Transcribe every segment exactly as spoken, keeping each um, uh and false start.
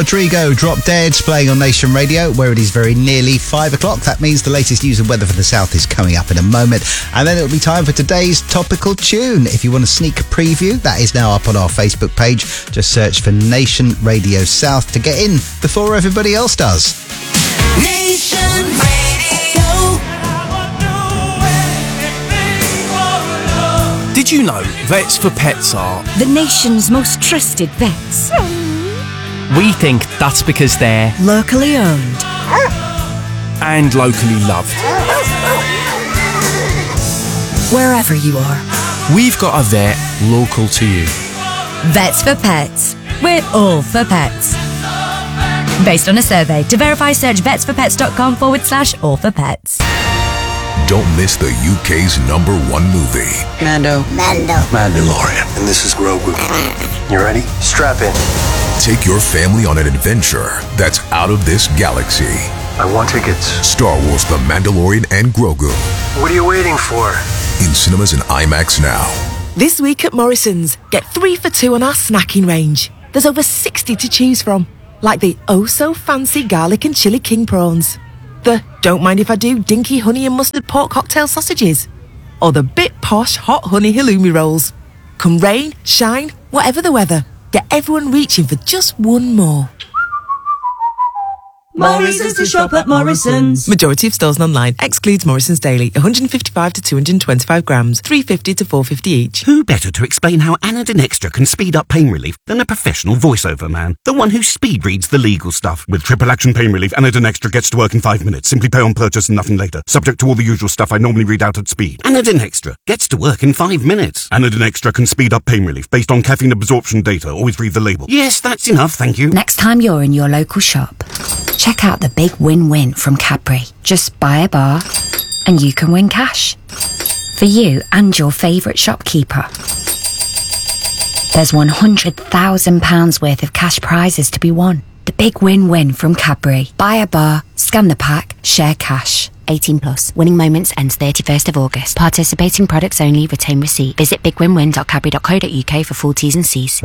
Rodrigo, Drop Dead, playing on Nation Radio, where it is very nearly five o'clock. That means the latest news and weather for the south is coming up in a moment. And then it'll be time for today's topical tune. If you want a sneak preview, that is now up on our Facebook page. Just search for Nation Radio South to get in before everybody else does. Nation Radio. Did you know Vets for Pets are the nation's most trusted vets? We think that's because they're locally owned and locally loved. Wherever you are, we've got a vet local to you. Vets for Pets. We're all for pets. Based on a survey. To verify, search vetsforpets.com forward slash all for pets. Don't miss the U K's number one movie. Mando. Mando. Mandalorian. And this is Grogu. You ready? Strap in. Take your family on an adventure that's out of this galaxy. I want tickets. Star Wars The Mandalorian and Grogu. What are you waiting for? In cinemas and IMAX now. This week at Morrison's, get three for two on our snacking range. There's over sixty to choose from, like the oh-so-fancy garlic and chili king prawns, the don't mind if I do dinky honey and mustard pork cocktail sausages, or the bit posh hot honey halloumi rolls. Come rain, shine, whatever the weather, get everyone reaching for just one more. Morrison's to shop at Morrison's. Majority of stores and online. Excludes Morrison's Daily. one fifty-five to two hundred twenty-five grams. three fifty to four fifty each. Who better to explain how Anadin Extra can speed up pain relief than a professional voiceover man? The one who speed reads the legal stuff. With triple action pain relief, Anadin Extra gets to work in five minutes. Simply pay on purchase and nothing later. Subject to all the usual stuff I normally read out at speed. Anadin Extra gets to work in five minutes. Anadin Extra can speed up pain relief based on caffeine absorption data. Always read the label. Yes, that's enough, thank you. Next time you're in your local shop, check out the big win-win from Cadbury. Just buy a bar and you can win cash for you and your favourite shopkeeper. There's one hundred thousand pounds worth of cash prizes to be won. The big win-win from Cadbury. Buy a bar, scan the pack, share cash. eighteen plus. Winning moments ends thirty-first of August. Participating products only. Retain receipt. Visit big win win dot cadbury dot co dot uk for full T's and C's.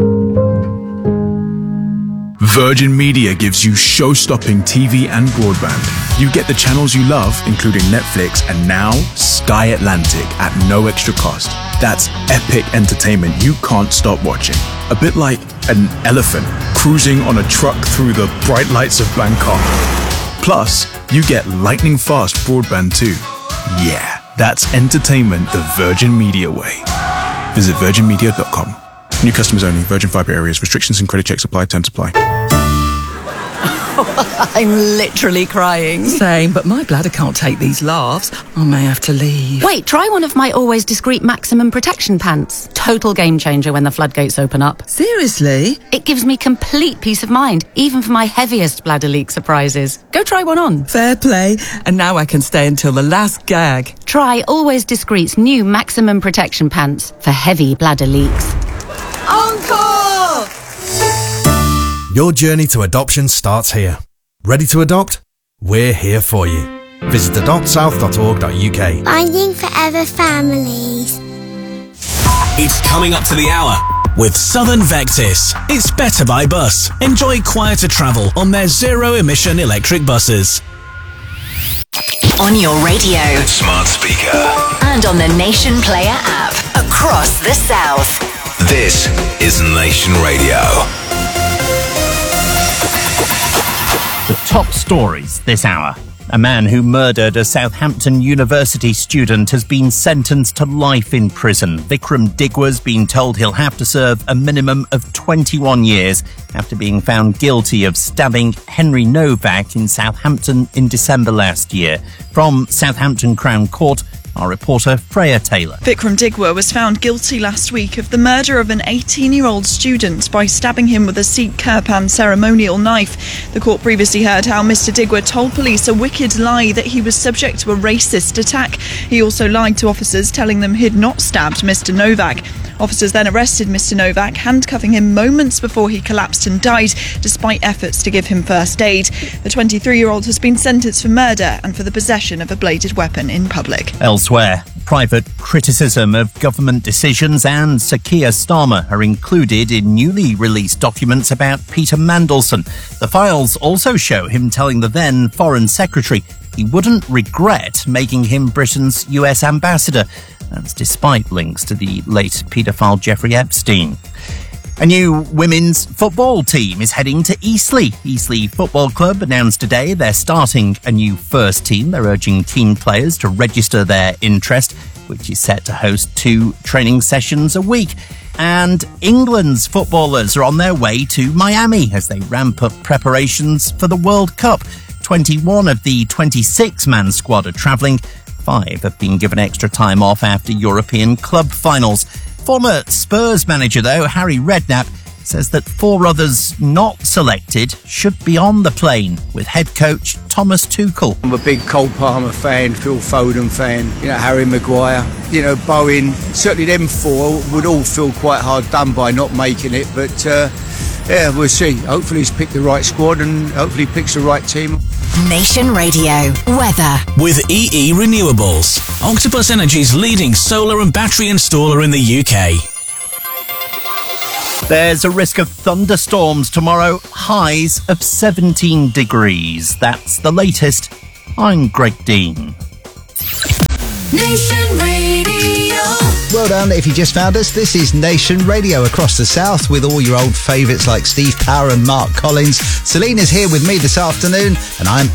Virgin Media gives you show-stopping T V and broadband. You get the channels you love, including Netflix and now Sky Atlantic at no extra cost. That's epic entertainment you can't stop watching. A bit like an elephant cruising on a truck through the bright lights of Bangkok. Plus, you get lightning-fast broadband too. Yeah, that's entertainment the Virgin Media way. Visit virgin media dot com. New customers only. Virgin Fibre areas. Restrictions and credit checks apply. Terms apply. I'm literally crying. Same, but my bladder can't take these laughs. I may have to leave. Wait, try one of my always discreet maximum protection pants. Total game changer when the floodgates open up. Seriously? It gives me complete peace of mind, even for my heaviest bladder leak surprises. Go try one on. Fair play. And now I can stay until the last gag. Try Always Discreet's new maximum protection pants for heavy bladder leaks. Encore! Your journey to adoption starts here. Ready to adopt? We're here for you. Visit adopt south dot org dot uk. Finding Forever Families. It's coming up to the hour with Southern Vectis. It's better by bus. Enjoy quieter travel on their zero-emission electric buses. On your radio, Smart speaker, and on the Nation Player app across the South. this is Nation Radio. The top stories this hour. A man who murdered a Southampton University student has been sentenced to life in prison. Vikram Digwa's been told he'll have to serve a minimum of twenty-one years after being found guilty of stabbing Henry Novak in Southampton in December last year. From Southampton Crown Court, our reporter Freya Taylor. Vikram Digwa was found guilty last week of the murder of an eighteen-year-old student by stabbing him with a Sikh Kirpan ceremonial knife. The court previously heard how Mister Digwa told police a wicked lie that he was subject to a racist attack. He also lied to officers, telling them he'd not stabbed Mister Novak. Officers then arrested Mister Novak, handcuffing him moments before he collapsed and died, despite efforts to give him first aid. The twenty-three-year-old has been sentenced for murder and for the possession of a bladed weapon in public. Elsewhere, Elsewhere, private criticism of government decisions and Sir Keir Starmer are included in newly released documents about Peter Mandelson. The files also show him telling the then Foreign Secretary he wouldn't regret making him Britain's U S ambassador. That's despite links to the late paedophile Jeffrey Epstein. A new women's football team is heading to Eastleigh. Eastleigh Football Club announced today they're starting a new first team. They're urging team players to register their interest, which is set to host two training sessions a week. And England's footballers are on their way to Miami as they ramp up preparations for the World Cup. twenty-one of the twenty-six man squad are travelling. Five have been given extra time off after European club finals. Former Spurs manager, though, Harry Redknapp, says that four others not selected should be on the plane with head coach Thomas Tuchel. I'm a big Cole Palmer fan, Phil Foden fan, you know, Harry Maguire, you know, Bowen. Certainly them four would all feel quite hard done by not making it, but uh, yeah, we'll see. Hopefully he's picked the right squad and hopefully he picks the right team. Nation Radio weather with E E Renewables, Octopus Energy's leading solar and battery installer in the U K. There's a risk of thunderstorms tomorrow, highs of seventeen degrees. That's the latest. I'm Greg Dean. Nation Radio. Well done if you just found us. This is Nation Radio across the south with all your old favourites like Steve Power and Mark Collins. Selena's here with me this afternoon and I'm